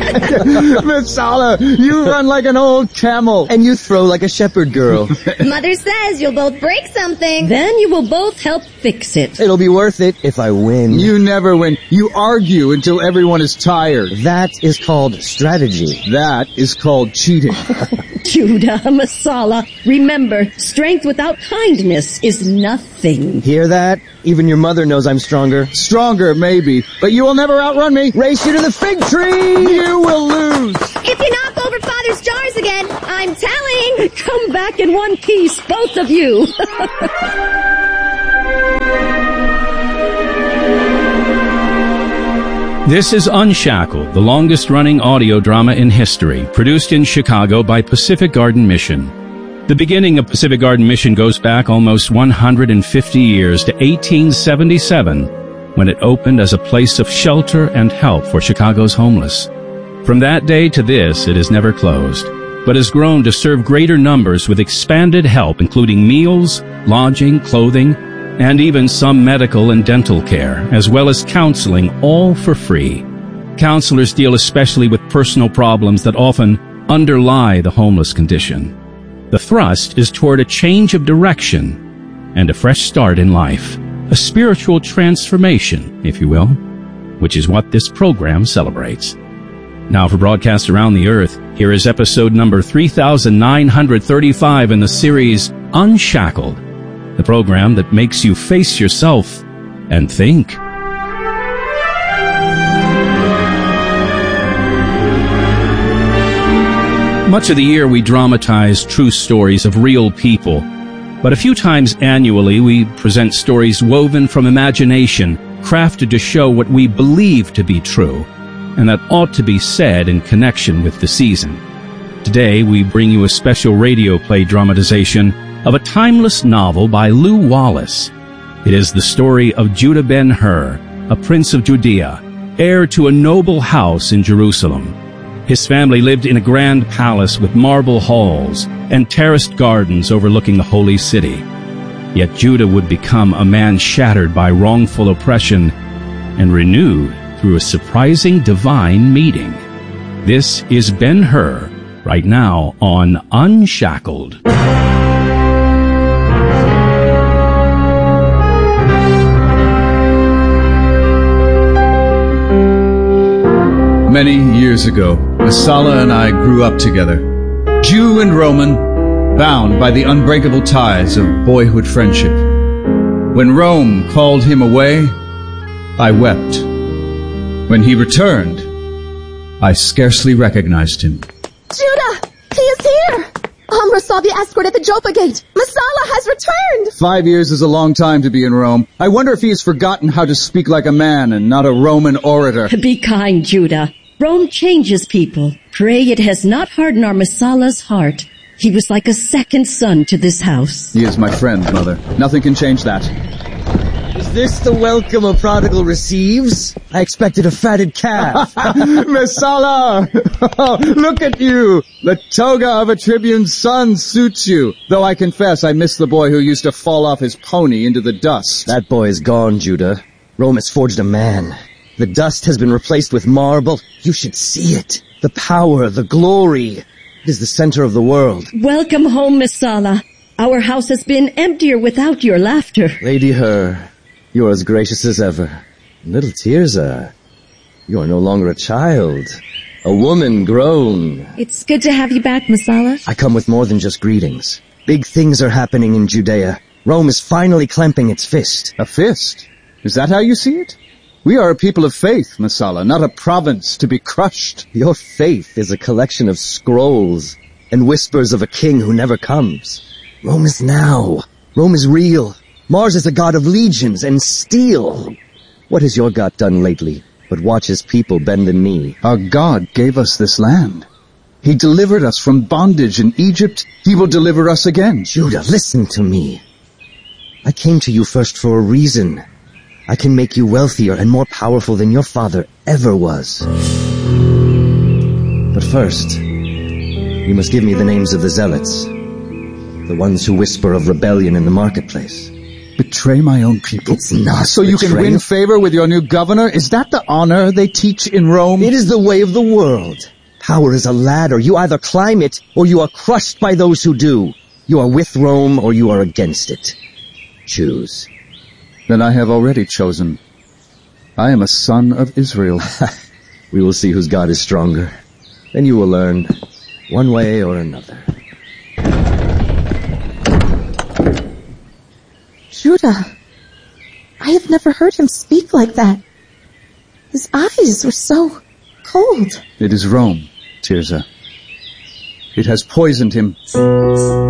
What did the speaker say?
Messala, you run like an old camel. And you throw like a shepherd girl. Mother says you'll both break something. Then you will both help fix it. It'll be worth it if I win. You never win. You argue until everyone is tired. That is called strategy. That is called cheating. Judah, Messala, remember, strength without kindness is nothing. Hear that? Even your mother knows I'm stronger. Stronger, maybe, but you will never outrun me. Race you to the fig tree! You will lose. If you knock over Father's jars again, I'm telling. Come back in one piece, both of you. This is Unshackled, the longest-running audio drama in history, produced in Chicago by Pacific Garden Mission. The beginning of Pacific Garden Mission goes back almost 150 years to 1877, when it opened as a place of shelter and help for Chicago's homeless. From that day to this, it has never closed, but has grown to serve greater numbers with expanded help, including meals, lodging, clothing, and even some medical and dental care, as well as counseling, all for free. Counselors deal especially with personal problems that often underlie the homeless condition. The thrust is toward a change of direction and a fresh start in life, a spiritual transformation, if you will, which is what this program celebrates. Now for broadcasts around the earth, here is episode number 3935 in the series Unshackled, the program that makes you face yourself and think. Much of the year we dramatize true stories of real people, but a few times annually we present stories woven from imagination, crafted to show what we believe to be true, and that ought to be said in connection with the season. Today we bring you a special radio play dramatization of a timeless novel by Lew Wallace. It is the story of Judah Ben-Hur, a prince of Judea, heir to a noble house in Jerusalem. His family lived in a grand palace with marble halls and terraced gardens overlooking the holy city. Yet Judah would become a man shattered by wrongful oppression and renewed through a surprising divine meeting. This is Ben-Hur, right now on Unshackled. Many years ago, Messala and I grew up together, Jew and Roman, bound by the unbreakable ties of boyhood friendship. When Rome called him away, I wept. When he returned, I scarcely recognized him. Judah! He is here! Amra saw the escort at the Joppa gate. Messala has returned! 5 years is a long time to be in Rome. I wonder if he has forgotten how to speak like a man and not a Roman orator. Be kind, Judah. Rome changes people. Pray it has not hardened our Messala's heart. He was like a second son to this house. He is my friend, Mother. Nothing can change that. Is this the welcome a prodigal receives? I expected a fatted calf. Messala! Oh, look at you! The toga of a tribune's son suits you. Though I confess I miss the boy who used to fall off his pony into the dust. That boy is gone, Judah. Rome has forged a man. The dust has been replaced with marble. You should see it. The power, the glory. It is the center of the world. Welcome home, Messala. Our house has been emptier without your laughter. Lady Hur, you are as gracious as ever. Little Tirzah, you are no longer a child. A woman grown. It's good to have you back, Messala. I come with more than just greetings. Big things are happening in Judea. Rome is finally clamping its fist. A fist? Is that how you see it? We are a people of faith, Messala, not a province to be crushed. Your faith is a collection of scrolls and whispers of a king who never comes. Rome is now. Rome is real. Mars is a god of legions and steel. What has your god done lately but watch his people bend the knee? Our God gave us this land. He delivered us from bondage in Egypt. He will deliver us again. Judah, listen to me. I came to you first for a reason. I can make you wealthier and more powerful than your father ever was. But first, you must give me the names of the zealots, the ones who whisper of rebellion in the marketplace. Betray my own people? It's not So you can betrayal. win favor with your new governor? Is that the honor they teach in Rome? It is the way of the world. Power is a ladder. You either climb it, or you are crushed by those who do. You are with Rome, or you are against it. Choose. Then I have already chosen. I am a son of Israel. We will see whose God is stronger. Then you will learn, one way or another. Judah. I have never heard him speak like that. His eyes were so cold. It is Rome, Tirza. It has poisoned him.